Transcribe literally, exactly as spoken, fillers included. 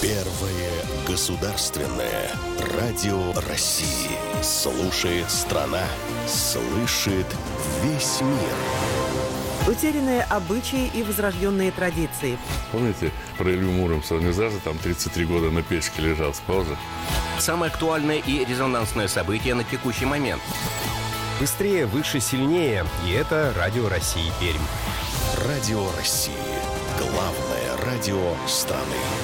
Первое государственное радио России. Слушает страна, слышит весь мир. Утерянные обычаи и возрожденные традиции. Помните про Илью Муромца? Он не зажил там тридцать три года на печке лежал, спал же. Самое актуальное и резонансное событие на текущий момент. Быстрее, выше, сильнее. И это Радио России Пермь. Радио России. Главное радио страны.